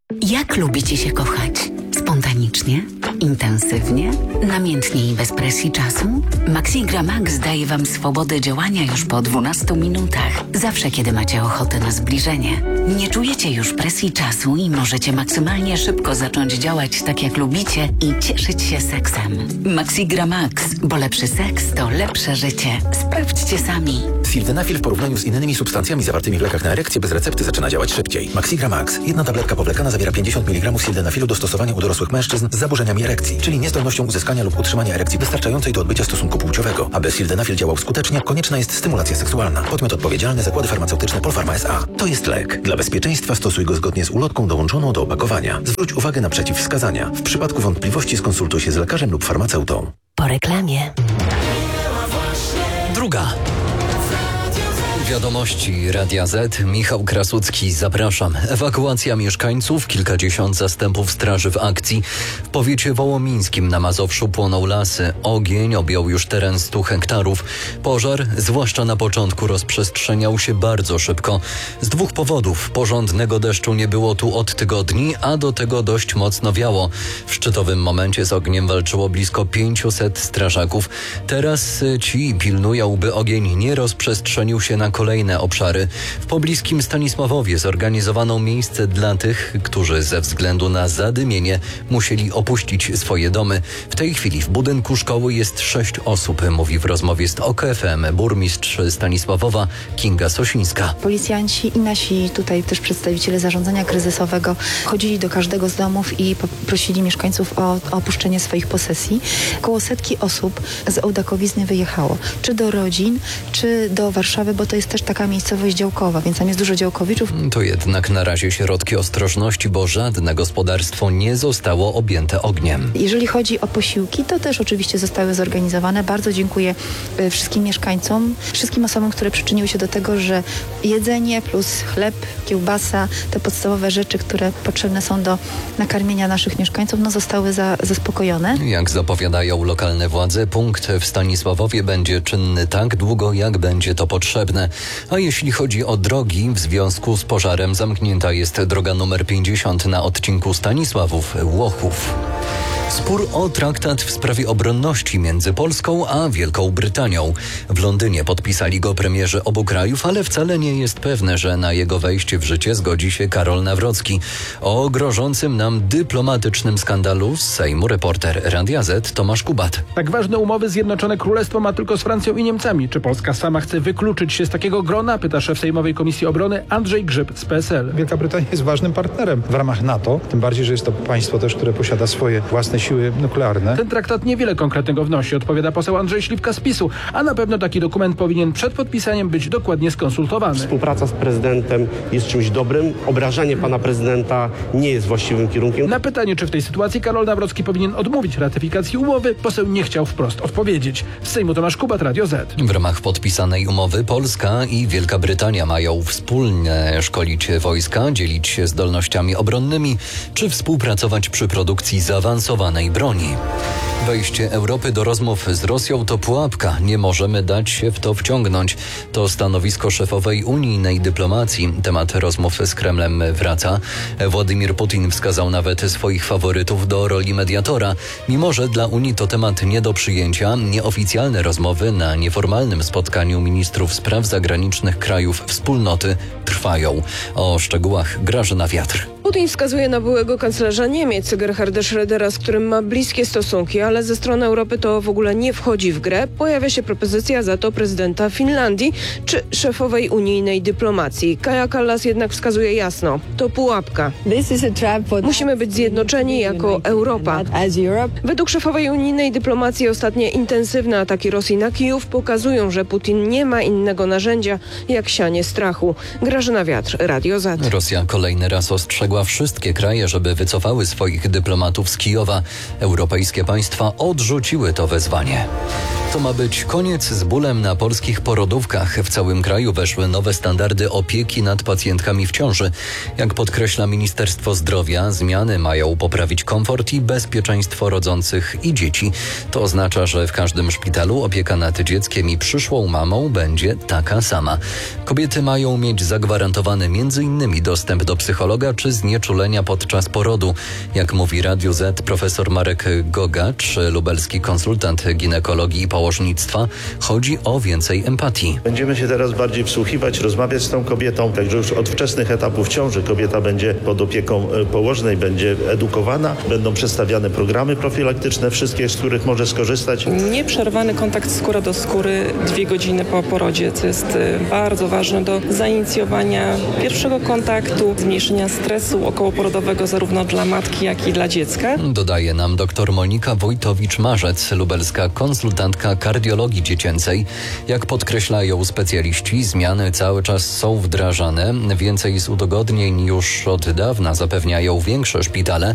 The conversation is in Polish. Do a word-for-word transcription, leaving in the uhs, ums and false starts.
Jak lubicie się kochać? Spontanicznie? Intensywnie? Namiętnie i bez presji czasu? Maxigra Max daje Wam swobodę działania już po dwunastu minutach. Zawsze, kiedy macie ochotę na zbliżenie. Nie czujecie już presji czasu i możecie maksymalnie szybko zacząć działać tak, jak lubicie i cieszyć się seksem. Maxigra Max, bo lepszy seks to lepsze życie. Sprawdźcie sami. Sildenafil w porównaniu z innymi substancjami zawartymi w lekach na erekcję bez recepty zaczyna działać szybciej. Maxigra Max. Jedna tabletka powlekana zawiera pięćdziesiąt miligramów sildenafilu do stosowania u dorosłych mężczyzn z zaburzeniami erekcji, czyli niezdolnością uzyskania lub utrzymania erekcji wystarczającej do odbycia stosunku płciowego. Aby sildenafil działał skutecznie, konieczna jest stymulacja seksualna. Podmiot odpowiedzialny: Zakłady Farmaceutyczne Polpharma S A. To jest lek. Dla bezpieczeństwa stosuj go zgodnie z ulotką dołączoną do opakowania. Zwróć uwagę na przeciwwskazania. W przypadku wątpliwości skonsultuj się z lekarzem lub farmaceutą. Po reklamie. Druga. Wiadomości Radia Z. Michał Krasucki, zapraszam. Ewakuacja mieszkańców, kilkadziesiąt zastępów straży w akcji. W powiecie wołomińskim na Mazowszu płoną lasy. Ogień objął już teren stu hektarów. Pożar, zwłaszcza na początku, rozprzestrzeniał się bardzo szybko. Z dwóch powodów. Porządnego deszczu nie było tu od tygodni, a do tego dość mocno wiało. W szczytowym momencie z ogniem walczyło blisko pięciuset strażaków. Teraz ci pilnują, by ogień nie rozprzestrzenił się na kolejne obszary. W pobliskim Stanisławowie zorganizowano miejsce dla tych, którzy ze względu na zadymienie musieli opuścić swoje domy. W tej chwili w budynku szkoły jest sześć osób, mówi w rozmowie z O K F M burmistrz Stanisławowa Kinga Sosińska. Policjanci i nasi tutaj też przedstawiciele zarządzania kryzysowego chodzili do każdego z domów i prosili mieszkańców o, o opuszczenie swoich posesji. Koło setki osób z Ołdakowizny wyjechało. Czy do rodzin, czy do Warszawy, bo to jest też taka miejscowość działkowa, więc tam jest dużo działkowiczów. To jednak na razie środki ostrożności, bo żadne gospodarstwo nie zostało objęte ogniem. Jeżeli chodzi o posiłki, to też oczywiście zostały zorganizowane. Bardzo dziękuję wszystkim mieszkańcom, wszystkim osobom, które przyczyniły się do tego, że jedzenie plus chleb, kiełbasa, te podstawowe rzeczy, które potrzebne są do nakarmienia naszych mieszkańców, no zostały za, zaspokojone. Jak zapowiadają lokalne władze, punkt w Stanisławowie będzie czynny tak długo, jak będzie to potrzebne. A jeśli chodzi o drogi, w związku z pożarem zamknięta jest droga numer pięćdziesiąt na odcinku Stanisławów-Łochów. Spór o traktat w sprawie obronności między Polską a Wielką Brytanią. W Londynie podpisali go premierzy obu krajów, ale wcale nie jest pewne, że na jego wejście w życie zgodzi się Karol Nawrocki. O grożącym nam dyplomatycznym skandalu z Sejmu reporter Radia Z Tomasz Kubat. Tak ważne umowy Zjednoczone Królestwo ma tylko z Francją i Niemcami. Czy Polska sama chce wykluczyć się z takiego grona? Pyta szef Sejmowej Komisji Obrony Andrzej Grzyb z P S L. Wielka Brytania jest ważnym partnerem w ramach NATO, tym bardziej, że jest to państwo też, które posiada swoje własne siły nuklearne. Ten traktat niewiele konkretnego wnosi, odpowiada poseł Andrzej Śliwka z PiSu, a na pewno taki dokument powinien przed podpisaniem być dokładnie skonsultowany. Współpraca z prezydentem jest czymś dobrym. Obrażanie pana prezydenta nie jest właściwym kierunkiem. Na pytanie, czy w tej sytuacji Karol Nawrocki powinien odmówić ratyfikacji umowy, poseł nie chciał wprost odpowiedzieć. Z Sejmu Tomasz Kubat, Radio Z. W ramach podpisanej umowy Polska i Wielka Brytania mają wspólnie szkolić wojska, dzielić się zdolnościami obronnymi, czy współpracować przy produkcji zaawansowanej broni. Wejście Europy do rozmów z Rosją to pułapka. Nie możemy dać się w to wciągnąć. To stanowisko szefowej unijnej dyplomacji. Temat rozmów z Kremlem wraca. Władimir Putin wskazał nawet swoich faworytów do roli mediatora. Mimo że dla Unii to temat nie do przyjęcia, nieoficjalne rozmowy na nieformalnym spotkaniu ministrów spraw zagranicznych krajów wspólnoty trwają. O szczegółach Grażyna Wiatr. Putin wskazuje na byłego kanclerza Niemiec Gerharda Schrödera, z którym ma bliskie stosunki, ale ze strony Europy to w ogóle nie wchodzi w grę. Pojawia się propozycja za to prezydenta Finlandii czy szefowej unijnej dyplomacji. Kaja Kallas jednak wskazuje jasno, to pułapka. Musimy być zjednoczeni jako Europa. Według szefowej unijnej dyplomacji ostatnie intensywne ataki Rosji na Kijów pokazują, że Putin nie ma innego narzędzia jak sianie strachu. Grażyna Wiatr, Radio Z. Rosja kolejny raz ostrzegła wszystkie kraje, żeby wycofały swoich dyplomatów z Kijowa. Europejskie państwa odrzuciły to wezwanie. To ma być koniec z bólem na polskich porodówkach. W całym kraju weszły nowe standardy opieki nad pacjentkami w ciąży. Jak podkreśla Ministerstwo Zdrowia, zmiany mają poprawić komfort i bezpieczeństwo rodzących i dzieci. To oznacza, że w każdym szpitalu opieka nad dzieckiem i przyszłą mamą będzie taka sama. Kobiety mają mieć zagwarantowany między innymi dostęp do psychologa czy znieczulenia podczas porodu. Jak mówi Radiu Z profesor Marek Gogacz, lubelski konsultant ginekologii i położnictwa, chodzi o więcej empatii. Będziemy się teraz bardziej wsłuchiwać, rozmawiać z tą kobietą, także już od wczesnych etapów ciąży kobieta będzie pod opieką położnej, będzie edukowana, będą przedstawiane programy profilaktyczne, wszystkie z których może skorzystać. Nieprzerwany kontakt skóra do skóry dwie godziny po porodzie, co jest bardzo ważne do zainicjowania pierwszego kontaktu, zmniejszenia stresu okołoporodowego zarówno dla matki, jak i dla dziecka. Dodaje nam dr Monika Wojtowicz-Marzec, lubelska konsultantka kardiologii dziecięcej. Jak podkreślają specjaliści, zmiany cały czas są wdrażane. Więcej z udogodnień już od dawna zapewniają większe szpitale.